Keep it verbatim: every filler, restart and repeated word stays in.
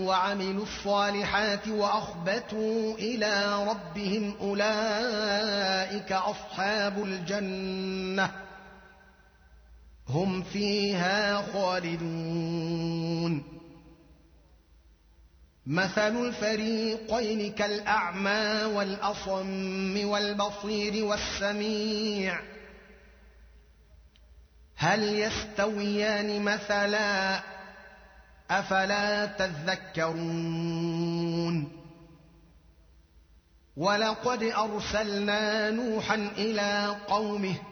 وعملوا الصالحات وأخبتوا إلى ربهم أولئك أصحاب الجنة هم فيها خالدون. مثل الفريقين كالأعمى والأصم والبصير والسميع هل يستويان مثلا أفلا تذكرون. ولقد أرسلنا نوحا إلى قومه